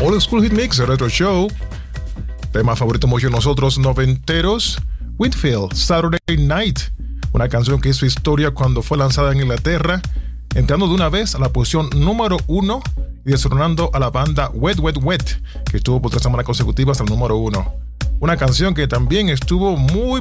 Old School Hit Mix, el Retro Show. Tema favorito mucho de nosotros noventeros, Whitfield, Saturday Night. Una canción que hizo historia cuando fue lanzada en Inglaterra, entrando de una vez a la posición número 1 y destronando a la banda Wet Wet Wet, que estuvo por 3 semanas consecutivas al número 1. Una canción que también estuvo muy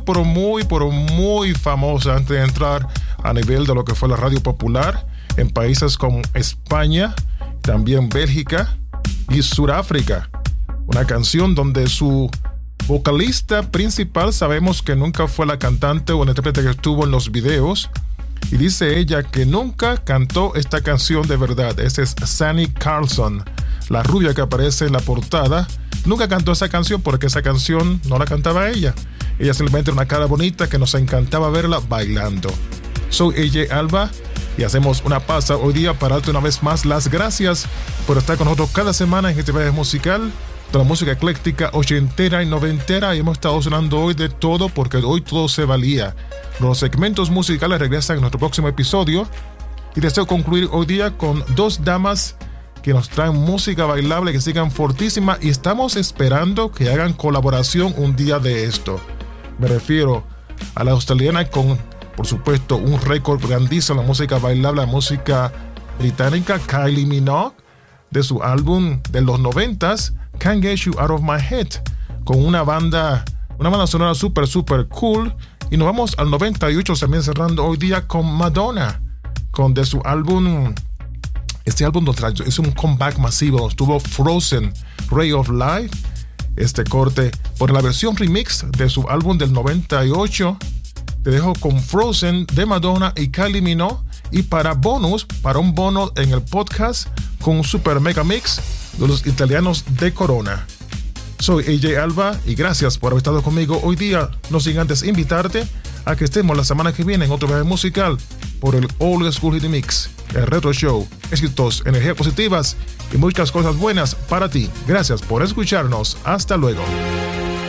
famosa antes de entrar a nivel de lo que fue la radio popular en países como España, también Bélgica y Sudáfrica. Una canción donde su vocalista principal sabemos que nunca fue la cantante o la intérprete que estuvo en los videos, y dice ella que nunca cantó esta canción de verdad. Esa es Sandy Carlson, la rubia que aparece en la portada. Nunca cantó esa canción porque esa canción no la cantaba ella. Ella simplemente era una cara bonita que nos encantaba verla bailando. Soy AJ Alba y hacemos una pausa hoy día para darte una vez más las gracias por estar con nosotros cada semana en este viaje musical de la música ecléctica ochentera y noventera. Y hemos estado sonando hoy de todo porque hoy todo se valía. Los segmentos musicales regresan en nuestro próximo episodio y deseo concluir hoy día con 2 damas que nos traen música bailable que sigan fortísima, y estamos esperando que hagan colaboración un día de esto. Me refiero a la australiana con, por supuesto, un récord grandísimo en la música bailable, la música británica, Kylie Minogue, de su álbum de los 90s, Can't Get You Out of My Head, con una banda sonora super cool. Y nos vamos al 98 también, cerrando hoy día con Madonna, con de su álbum, este álbum es un comeback masivo, estuvo Frozen, Ray of Life, este corte por la versión remix de su álbum del 98. Te dejo con Frozen de Madonna y Kylie Minogue, y para un bono en el podcast, con un super mega mix de los italianos de Corona. Soy AJ Alba y gracias por haber estado conmigo hoy día. No sin antes invitarte a que estemos la semana que viene en otro viaje musical por el Old School Hit Mix, el Retro Show. Éxitos, energías positivas y muchas cosas buenas para ti. Gracias por escucharnos. Hasta luego.